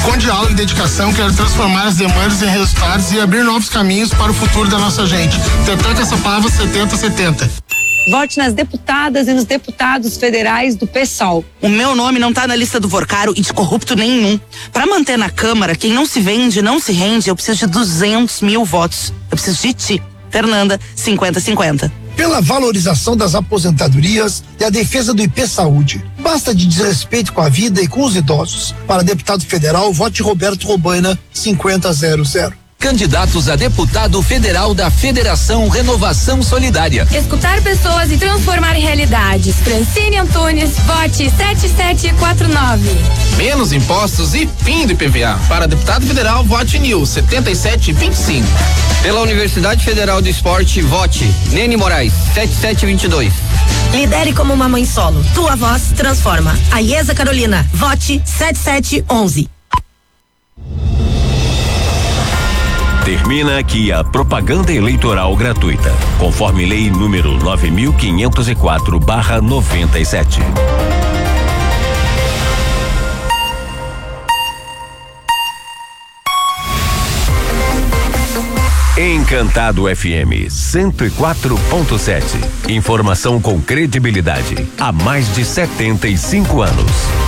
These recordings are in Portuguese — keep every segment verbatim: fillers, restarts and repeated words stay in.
Com diálogo e dedicação, quero transformar as demandas em resultados e abrir novos caminhos para o futuro da nossa gente. Repete essa palavra setenta setenta. Vote nas deputadas e nos deputados federais do PSOL. O meu nome não tá na lista do Vorcaro e de corrupto nenhum. Para manter na Câmara, quem não se vende, não se rende, eu preciso de duzentos mil votos. Eu preciso de ti. Fernanda, cinquenta cinquenta. Pela valorização das aposentadorias e a defesa do I P Saúde. Basta de desrespeito com a vida e com os idosos. Para deputado federal, vote Roberto Robaina, cinquenta zero zero. Candidatos a deputado federal da Federação Renovação Solidária. Escutar pessoas e transformar em realidades. Francine Antunes, vote sete sete quatro nove. Menos impostos e fim do I P V A. Para deputado federal, vote Nil, setenta e sete vinte e cinco. Pela Universidade Federal do Esporte, vote Nene Moraes, setenta e sete vinte e dois. Lidere como uma mãe solo. Tua voz transforma. A Iesa Carolina, vote setenta e sete onze. Termina aqui a propaganda eleitoral gratuita, conforme lei número nove mil quinhentos e quatro barra noventa e sete. Encantado F M cento e quatro ponto sete. Informação com credibilidade há mais de setenta e cinco anos.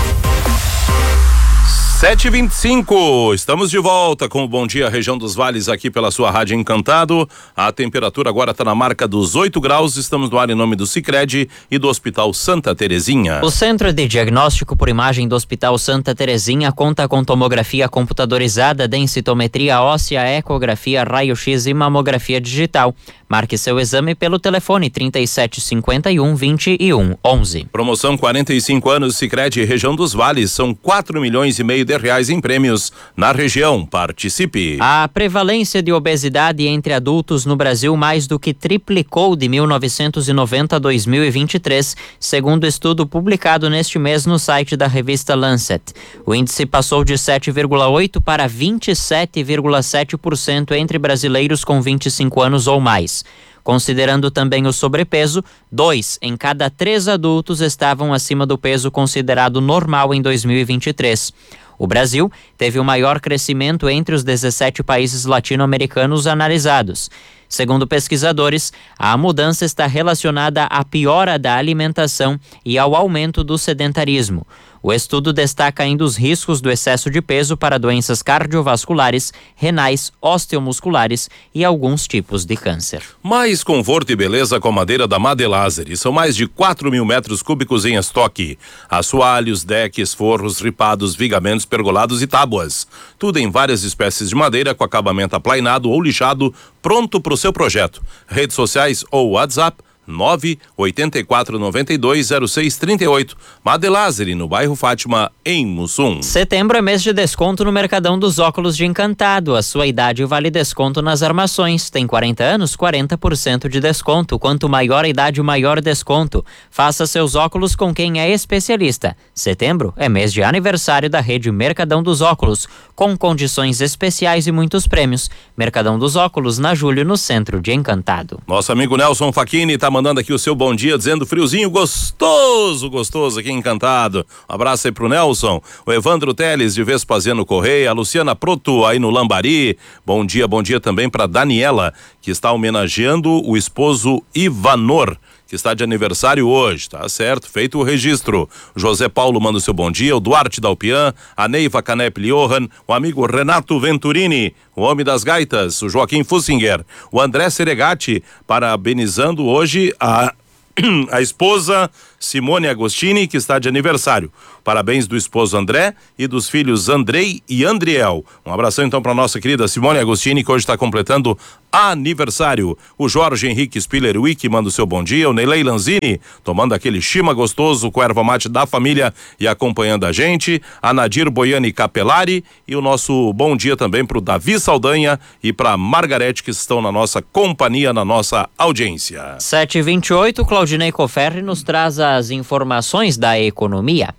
sete e vinte e cinco, estamos de volta com o Bom Dia Região dos Vales aqui pela sua Rádio Encantado. A temperatura agora está na marca dos oito graus. Estamos no ar em nome do Sicredi e do Hospital Santa Terezinha. O Centro de Diagnóstico por Imagem do Hospital Santa Terezinha conta com tomografia computadorizada, densitometria óssea, ecografia, raio-x e mamografia digital. Marque seu exame pelo telefone trinta e sete cinquenta e um vinte e um onze. Promoção quarenta e cinco anos Sicredi Região dos Vales, são quatro milhões e meio de reais em prêmios na região. Participe. A prevalência de obesidade entre adultos no Brasil mais do que triplicou de mil novecentos e noventa a dois mil e vinte e três, segundo estudo publicado neste mês no site da revista Lancet. O índice passou de sete vírgula oito para vinte e sete vírgula sete por cento entre brasileiros com vinte e cinco anos ou mais. Considerando também o sobrepeso, dois em cada três adultos estavam acima do peso considerado normal em dois mil e vinte e três. O Brasil teve o maior crescimento entre os dezessete países latino-americanos analisados. Segundo pesquisadores, a mudança está relacionada à piora da alimentação e ao aumento do sedentarismo. O estudo destaca ainda os riscos do excesso de peso para doenças cardiovasculares, renais, osteomusculares e alguns tipos de câncer. Mais conforto e beleza com a madeira da Madelaser. E são mais de quatro mil metros cúbicos em estoque. Assoalhos, decks, forros, ripados, vigamentos, pergolados e tábuas. Tudo em várias espécies de madeira com acabamento aplainado ou lixado, pronto para o seu projeto. Redes sociais ou WhatsApp nove oito quatro nove dois zero seis três oito. Madelaser, no bairro Fátima, em Mussum. Setembro é mês de desconto no Mercadão dos Óculos de Encantado. A sua idade vale desconto nas armações. Tem quarenta anos, quarenta por cento de desconto. Quanto maior a idade, maior desconto. Faça seus óculos com quem é especialista. Setembro é mês de aniversário da rede Mercadão dos Óculos, com condições especiais e muitos prêmios. Mercadão dos Óculos, na Júlio, no centro de Encantado. Nosso amigo Nelson Facchini está mandando aqui o seu bom dia, dizendo friozinho gostoso, gostoso aqui em Encantado. Um abraço aí pro Nelson. O Evandro Teles de Vespasiano Correia, a Luciana Proto aí no Lambari. Bom dia, bom dia também para Daniela, que está homenageando o esposo Ivanor, que está de aniversário hoje, tá certo? Feito o registro. O José Paulo manda o seu bom dia, o Duarte Dalpian, a Neiva Canep Johan, o amigo Renato Venturini, o homem das gaitas, o Joaquim Fussinger, o André Seregati, parabenizando hoje a, a esposa Simone Agostini, que está de aniversário. Parabéns do esposo André e dos filhos Andrei e Andriel. Um abração então para nossa querida Simone Agostini, que hoje está completando aniversário. O Jorge Henrique Spiller Wick manda o seu bom dia. O Neilei Lanzini tomando aquele chima gostoso com erva mate da família e acompanhando a gente. A Nadir Boiani Capelari e o nosso bom dia também para o Davi Saldanha e para Margarete, que estão na nossa companhia, na nossa audiência. sete e vinte e oito, Claudinei Coferri nos traz as informações da economia.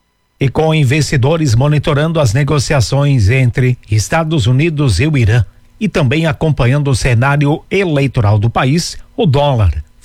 E com investidores monitorando as negociações entre Estados Unidos e o Irã e também acompanhando o cenário eleitoral do país, o dólar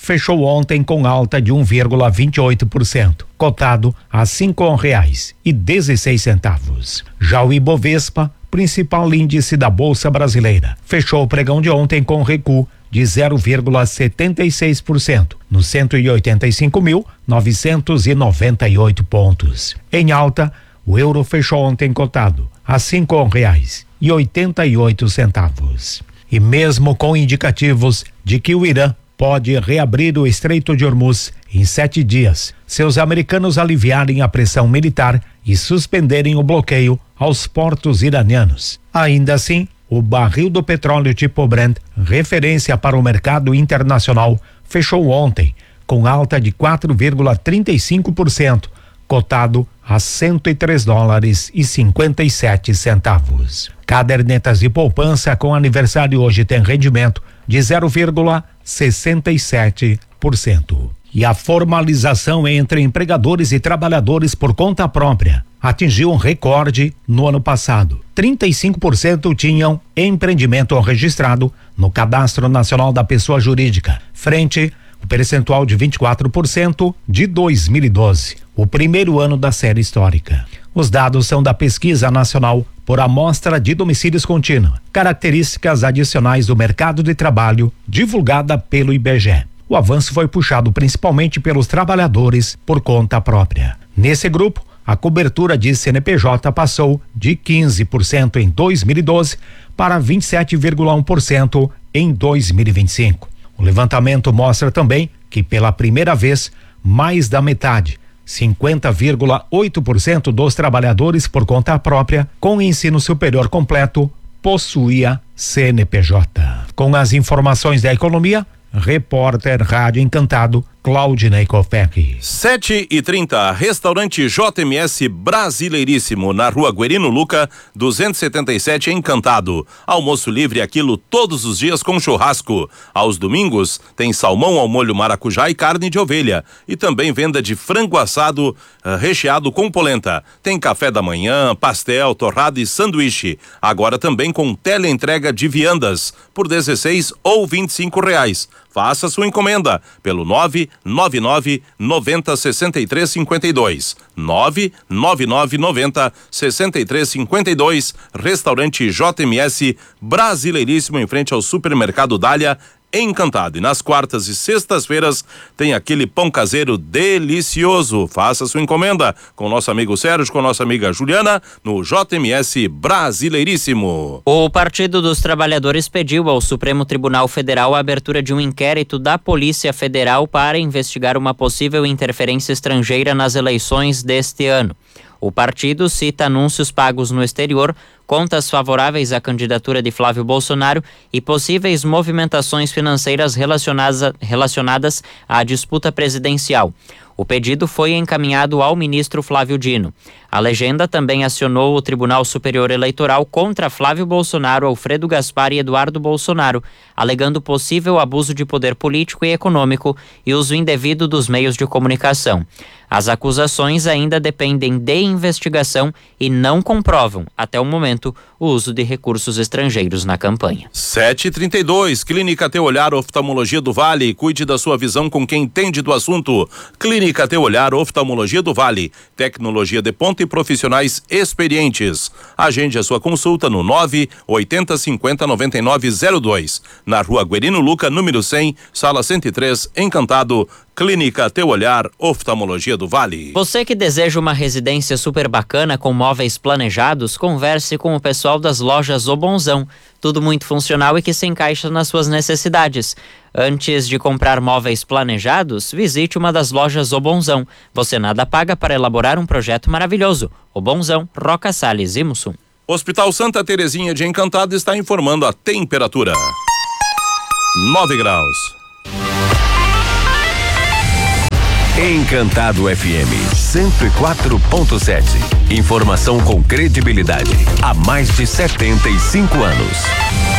fechou ontem com alta de um vírgula vinte e oito por cento, cotado a cinco reais e dezesseis centavos. Já o Ibovespa, principal índice da Bolsa Brasileira, fechou o pregão de ontem com recuo de zero vírgula setenta e seis por cento, nos cento e oitenta e cinco mil, novecentos e noventa e oito pontos. Em alta, o euro fechou ontem cotado a cinco reais e oitenta e oito centavos. E mesmo com indicativos de que o Irã pode reabrir o Estreito de Hormuz em sete dias, seus americanos aliviarem a pressão militar e suspenderem o bloqueio aos portos iranianos. Ainda assim, o barril do petróleo tipo Brent, referência para o mercado internacional, fechou ontem com alta de quatro vírgula trinta e cinco por cento, cotado a cento e três dólares e cinquenta e sete centavos. Cadernetas de poupança com aniversário hoje tem rendimento de zero vírgula sessenta e sete por cento. E a formalização entre empregadores e trabalhadores por conta própria atingiu um recorde no ano passado. trinta e cinco por cento tinham empreendimento registrado no Cadastro Nacional da Pessoa Jurídica, frente ao percentual de vinte e quatro por cento de dois mil e doze, o primeiro ano da série histórica. Os dados são da Pesquisa Nacional por Amostra de Domicílios Contínua, características adicionais do mercado de trabalho, divulgada pelo I B G E. O avanço foi puxado principalmente pelos trabalhadores por conta própria. Nesse grupo, a cobertura de C N P J passou de quinze por cento em dois mil e doze para vinte e sete vírgula um por cento em dois mil e vinte e cinco. O levantamento mostra também que, pela primeira vez, mais da metade, cinquenta vírgula oito por cento dos trabalhadores por conta própria com ensino superior completo possuía C N P J. Com as informações da economia, repórter Rádio Encantado, Claudinei Cofferri. sete e trinta, restaurante J M S Brasileiríssimo, na rua Guerino Luca, duzentos e setenta e sete, Encantado. Almoço livre aquilo todos os dias com churrasco. Aos domingos tem salmão ao molho maracujá e carne de ovelha. E também venda de frango assado uh, recheado com polenta. Tem café da manhã, pastel, torrada e sanduíche. Agora também com teleentrega de viandas por dezesseis ou vinte e cinco reais. Faça sua encomenda pelo nove nove nove noventa sessenta e três cinquenta e dois. nove nove nove noventa sessenta e três cinquenta e dois. Restaurante J M S Brasileiríssimo, em frente ao supermercado Dália, Encantado. E nas quartas e sextas-feiras tem aquele pão caseiro delicioso. Faça sua encomenda com nosso amigo Sérgio, com nossa amiga Juliana, no J M S Brasileiríssimo. O Partido dos Trabalhadores pediu ao Supremo Tribunal Federal a abertura de um inquérito da Polícia Federal para investigar uma possível interferência estrangeira nas eleições deste ano. O partido cita anúncios pagos no exterior, contas favoráveis à candidatura de Flávio Bolsonaro e possíveis movimentações financeiras relacionadas, relacionadas à disputa presidencial. O pedido foi encaminhado ao ministro Flávio Dino. A legenda também acionou o Tribunal Superior Eleitoral contra Flávio Bolsonaro, Alfredo Gaspar e Eduardo Bolsonaro, alegando possível abuso de poder político e econômico e uso indevido dos meios de comunicação. As acusações ainda dependem de investigação e não comprovam, até o momento, o uso de recursos estrangeiros na campanha. sete e trinta e dois, Clínica Teu Olhar Oftalmologia do Vale. Cuide da sua visão com quem entende do assunto. Clínica Teu Olhar Oftalmologia do Vale. Tecnologia de ponta e profissionais experientes. Agende a sua consulta no nove oitenta cinquenta noventa e nove zero dois. Na rua Guerino Luca, número cem, sala cento e três, Encantado. Clínica Teu Olhar Oftalmologia do Vale. Você que deseja uma residência super bacana com móveis planejados, converse com o pessoal das lojas O Bonzão. Tudo muito funcional e que se encaixa nas suas necessidades. Antes de comprar móveis planejados, visite uma das lojas O Bonzão. Você nada paga para elaborar um projeto maravilhoso. O Bonzão, Roca Salles e Mussum. Hospital Santa Terezinha de Encantado está informando a temperatura. nove graus. Encantado F M cento e quatro ponto sete. Informação com credibilidade há mais de setenta e cinco anos.